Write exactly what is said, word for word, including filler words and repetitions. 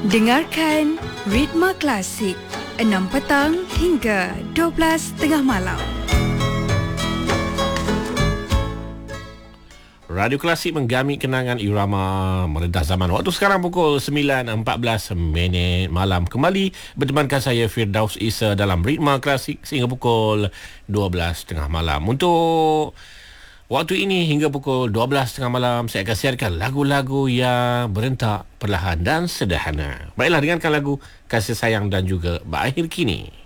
Dengarkan Ritma Klasik enam petang hingga dua belas tengah malam. Radio Klasik menggamit kenangan irama meredah zaman. Waktu sekarang pukul sembilan empat belas minit malam. Kembali bertemankan saya Firdaus Isa dalam Ritma Klasik sehingga pukul dua belas tengah malam. Untuk waktu ini hingga pukul dua belas tengah malam saya akan siarkan lagu-lagu yang berentak perlahan dan sederhana. Baiklah, dengarkan lagu Kasih Sayang dan juga Berakhir Kini.